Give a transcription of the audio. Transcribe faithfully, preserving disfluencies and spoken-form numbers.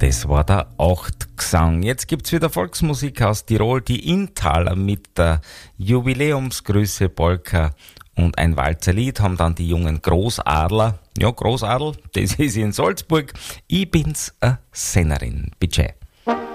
Das war der Achtgesang. Jetzt gibt's wieder Volksmusik aus Tirol, die Inntaler mit der Jubiläumsgröße Polka und ein Walzerlied haben dann die jungen Großadler. Ja, Großadel, das ist in Salzburg. Ich bin's, a Sennerin. Bitte.